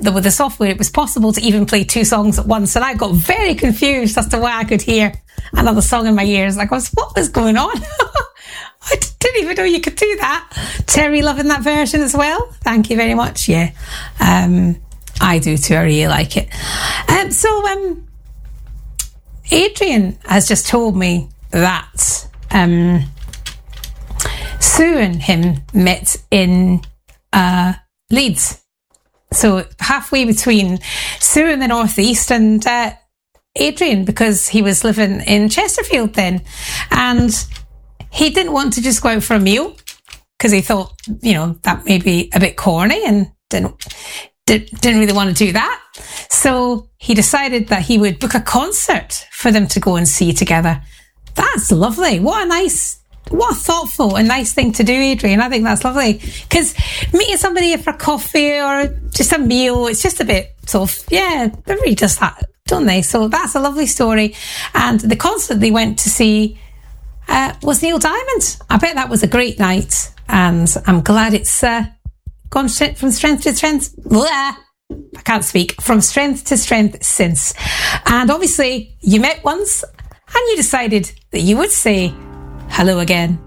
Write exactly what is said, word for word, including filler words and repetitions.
that with the software it was possible to even play two songs at once, and I got very confused as to why I could hear another song in my ears. Like, I was, what was going on? I didn't even know you could do that. Terry loving that version as well. Thank you very much. Yeah, um, I do too. I really like it. Um, so um, Adrian has just told me that um, Sue and him met in uh, Leeds. So halfway between Sue in the northeast and uh, Adrian, because he was living in Chesterfield then, and he didn't want to just go out for a meal because he thought, you know, that may be a bit corny and didn't did, didn't really want to do that. So he decided that he would book a concert for them to go and see together. That's lovely. What a nice, what a thoughtful and nice thing to do, Adrian. I think that's lovely, because meeting somebody for coffee or just a meal, it's just a bit sort of, yeah, everybody does that, don't they? So that's a lovely story. And the concert they went to see uh, was Neil Diamond. I bet that was a great night, and I'm glad it's uh, gone from strength to strength. Blah. I can't speak. From strength to strength since. And obviously you met once and you decided that you would say hello again.